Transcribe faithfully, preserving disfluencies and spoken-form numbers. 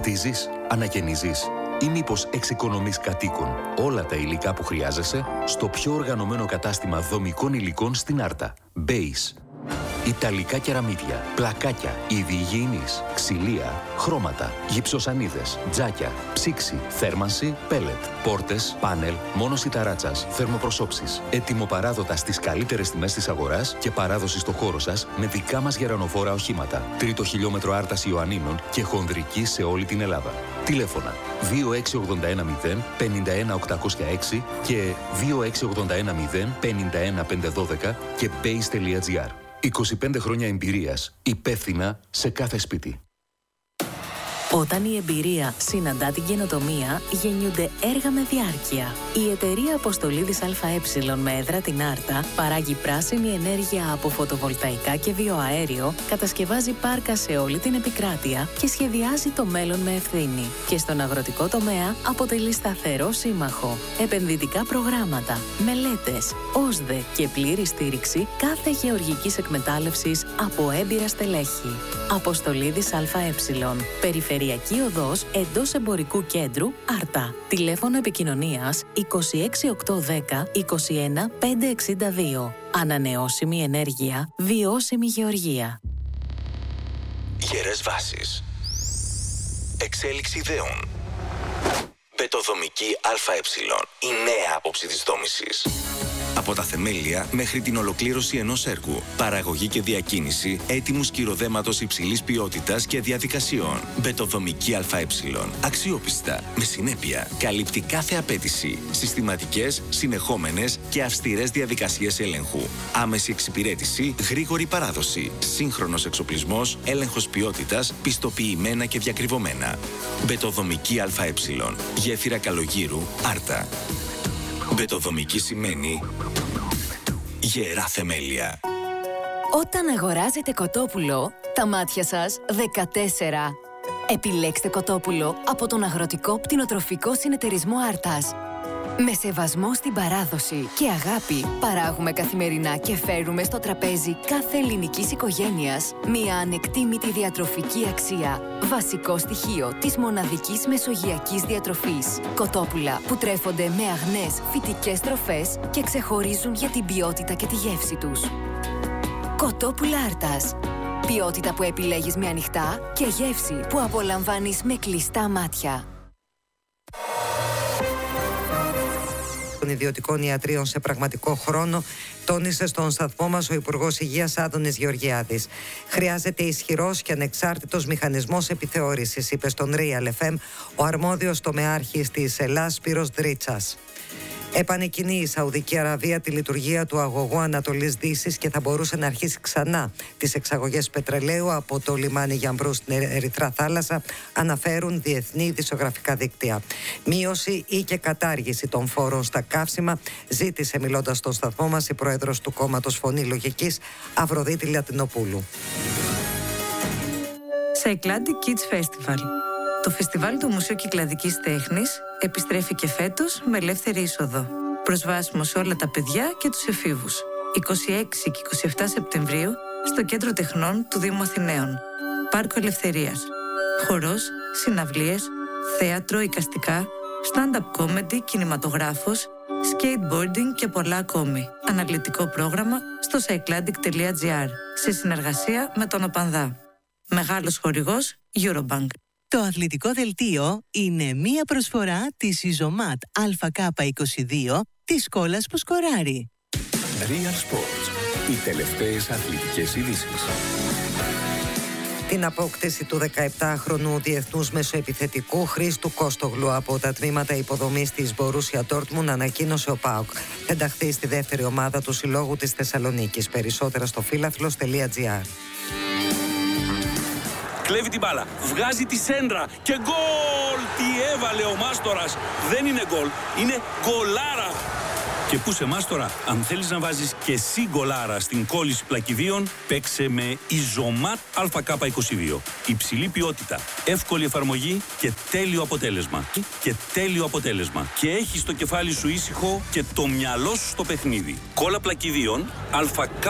Χτίζεις, ανακαινίζεις ή μήπως εξοικονομείς κατοίκων όλα τα υλικά που χρειάζεσαι στο πιο οργανωμένο κατάστημα δομικών υλικών στην Άρτα. Base. Ιταλικά κεραμίδια, πλακάκια, είδη υγιεινής, ξυλία, χρώματα, γυψοσανίδες, τζάκια, ψήξη, θέρμανση, πέλετ, πόρτες, πάνελ, μόνωση ταράτσας, θερμοπροσώψεις. Ετοιμοπαράδοτα στις καλύτερες τιμές της αγοράς και παράδοση στο χώρο σας με δικά μας γερανοφόρα οχήματα. Τρίτο χιλιόμετρο Άρτας Ιωαννίνων και χονδρική σε όλη την Ελλάδα. Τηλέφωνα δύο έξι ογδόντα ένα μηδέν πενήντα ένα οκτακόσια έξι και δύο έξι ογδόντα ένα μηδέν πενήντα ένα πεντακόσια δώδεκα και base τελεία gr. είκοσι πέντε χρόνια εμπειρίας, υπεύθυνα σε κάθε σπίτι. Όταν η εμπειρία συναντά την καινοτομία, γεννιούνται έργα με διάρκεια. Η εταιρεία Αποστολίδης ΑΕ με έδρα την Άρτα παράγει πράσινη ενέργεια από φωτοβολταϊκά και βιοαέριο, κατασκευάζει πάρκα σε όλη την επικράτεια και σχεδιάζει το μέλλον με ευθύνη. Και στον αγροτικό τομέα αποτελεί σταθερό σύμμαχο. Επενδυτικά προγράμματα, μελέτες, ΟΣΔΕ και πλήρη στήριξη κάθε γεωργικής εκμετάλλευσης από έμπειρα στελέχη. Αποστολίδης ΑΕ. Περιφερειακή οδός εντός εμπορικού κέντρου Άρτα. Τηλέφωνο επικοινωνίας είκοσι έξι οκτακόσια δέκα είκοσι ένα πεντακόσια εξήντα δύο. Ανανεώσιμη ενέργεια, βιώσιμη γεωργία. Γερές βάσεις. Εξέλιξη ιδεών. Μπετοδομική ΑΕ. Η νέα άποψη της δόμησης. Από τα θεμέλια μέχρι την ολοκλήρωση ενός έργου. Παραγωγή και διακίνηση έτοιμου σκυροδέματος υψηλής ποιότητας και διαδικασιών. Μπετοδομική ΑΕ. Αξιόπιστα, με συνέπεια. Καλύπτει κάθε απέτηση. Συστηματικές, συνεχόμενες και αυστηρές διαδικασίες ελέγχου. Άμεση εξυπηρέτηση, γρήγορη παράδοση. Σύγχρονος εξοπλισμός, έλεγχος ποιότητας, πιστοποιημένα και διακριβωμένα. Μπετοδομική ΑΕ. Γέφυρα Καλογύρου, Άρτα. Μπετοδομική σημαίνει γερά θεμέλια. Όταν αγοράζετε κοτόπουλο, τα μάτια σας δεκατέσσερα. Επιλέξτε κοτόπουλο από τον Αγροτικό Πτηνοτροφικό Συνεταιρισμό Άρτας. Με σεβασμό στην παράδοση και αγάπη παράγουμε καθημερινά και φέρνουμε στο τραπέζι κάθε ελληνικής οικογένειας μία ανεκτήμητη διατροφική αξία. Βασικό στοιχείο της μοναδικής μεσογειακής διατροφής. Κοτόπουλα που τρέφονται με αγνές φυτικές τροφές και ξεχωρίζουν για την ποιότητα και τη γεύση τους. Κοτόπουλα Άρτας. Ποιότητα που επιλέγεις με ανοιχτά και γεύση που απολαμβάνεις με κλειστά μάτια. Των ιδιωτικών ιατρίων σε πραγματικό χρόνο, τόνισε στον σταθμό μας ο Υπουργός Υγείας Άδωνης Γεωργιάδης. Χρειάζεται ισχυρός και ανεξάρτητος μηχανισμός επιθεώρησης, είπε στον Real εφ εμ ο αρμόδιος τομεάρχης της Ελλάς Σπύρος Δρίτσας. Επανεκκινεί η Σαουδική Αραβία τη λειτουργία του αγωγού Ανατολής Δύσης και θα μπορούσε να αρχίσει ξανά τις εξαγωγές πετρελαίου από το λιμάνι Γιαμβρού στην Ερυθρά Θάλασσα, αναφέρουν διεθνή ειδησιογραφικά δίκτυα. Μείωση ή και κατάργηση των φόρων στα καύσιμα ζήτησε, μιλώντας στον σταθμό μας, η πρόεδρος του κόμματος Φωνή Λογικής, Αυροδίτη Λατινοπούλου. Cycladic Kids Festival. Το φεστιβάλ του Μουσείου Κυκλαδικής Τέχνης επιστρέφει και φέτος με ελεύθερη είσοδο. Προσβάσιμο σε όλα τα παιδιά και τους εφήβους. είκοσι έξι και είκοσι επτά Σεπτεμβρίου στο Κέντρο Τεχνών του Δήμου Αθηναίων. Πάρκο Ελευθερίας. Χορός, συναυλίες, θέατρο, εικαστικά, stand-up comedy, κινηματογράφος, skateboarding και πολλά ακόμη. Αναλυτικό πρόγραμμα στο cycladic τελεία gr σε συνεργασία με τον ΟΠΑΝΔΑ. Μεγάλος χορηγός Eurobank. Το αθλητικό δελτίο είναι μία προσφορά της Ιζωμάτ Α Κ είκοσι δύο της κόλλας που σκοράρει. Real Sports. Οι τελευταίες αθλητικές ειδήσεις. Την απόκτηση του δεκαεπτάχρονου διεθνούς μεσοεπιθετικού Χρήστου Κόστογλου από τα τμήματα υποδομής της Μπορούσια Ντόρτμουντ ανακοίνωσε ο ΠΑΟΚ. Θα ενταχθεί στη δεύτερη ομάδα του Συλλόγου της Θεσσαλονίκης. Περισσότερα στο φύλαθλος τελεία gr. Κλέβει την μπάλα, βγάζει τη σέντρα και γκολ! Τι έβαλε ο Μάστορας! Δεν είναι γκολ, είναι γκολάρα! Και πού σε Μάστορα, αν θέλεις να βάζεις και εσύ γκολάρα στην κόλληση πλακιδίων, παίξε με Ιζωμάτ Α Κ είκοσι δύο. Υψηλή ποιότητα, εύκολη εφαρμογή και τέλειο αποτέλεσμα. Και τέλειο αποτέλεσμα. Και έχεις το κεφάλι σου ήσυχο και το μυαλό σου στο παιχνίδι. Κόλλα πλακιδίων Α Κ